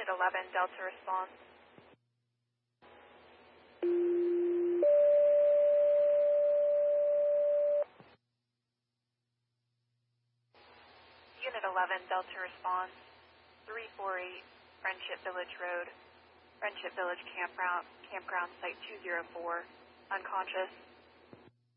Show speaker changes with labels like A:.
A: 11 Delta response. Unit 11 Delta response. 348 Friendship Village Road, Friendship Village Campground Site 204, unconscious.